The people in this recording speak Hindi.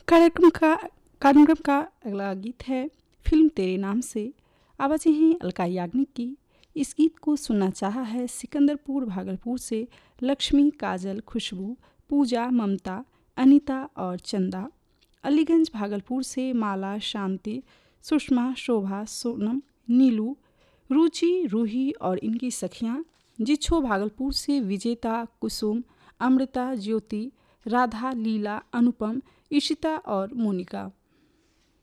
कार्यक्रम का अगला गीत है फिल्म तेरे नाम से। आवाज़ें हैं अलका याग्निक की। इस गीत को सुनना चाहा है सिकंदरपुर भागलपुर से लक्ष्मी, काजल, खुशबू, पूजा, ममता, अनीता और चंदा। अलीगंज भागलपुर से माला, शांति, सुषमा, शोभा, सोनम, नीलू, रुचि, रूही और इनकी सखियाँ। जिच्छो भागलपुर से विजेता, कुसुम, अमृता, ज्योति, राधा, लीला, अनुपम, इशिता और मोनिका।